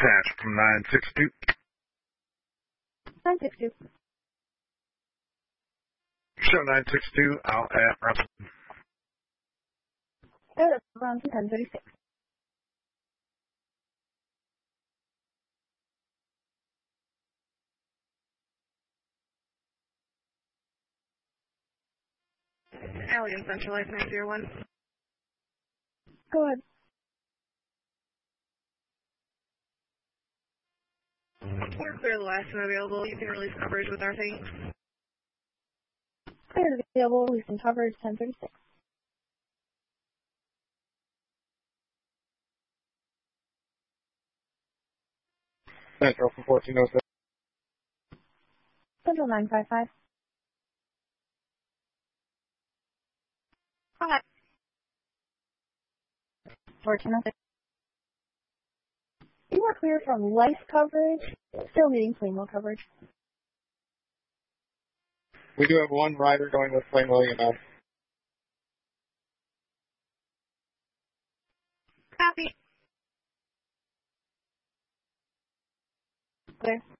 Dispatch from 962. 962. Show 962 out at Russell. That's around 1036. Alien Centralized 901. Go ahead. We're clear the last one available. You can release coverage with our thanks. Clear available, releasing coverage 1036. Central for 1406. Central 955. Hi. 1406. You are clear from life coverage, still needing Plainwell coverage. We do have one rider going with Plainwell EMS. Copy. Clear.